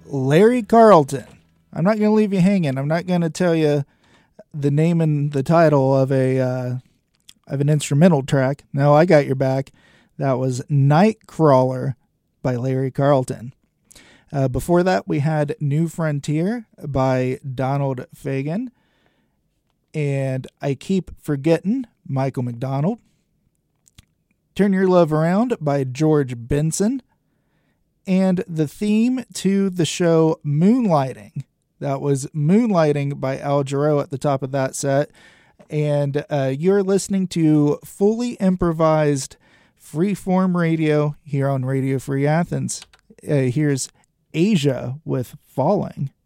Larry Carlton. I'm not going to leave you hanging. I'm not going to tell you the name and the title of an instrumental track. No, I got your back. That was Nightcrawler by Larry Carlton. Before that, we had New Frontier by Donald Fagen. And I Keep Forgetting, Michael McDonald. Turn Your Love Around by George Benson. And the theme to the show Moonlighting. That was Moonlighting by Al Jarreau at the top of that set. And you're listening to fully improvised freeform radio here on Radio Free Athens. Here's Asia with Falling.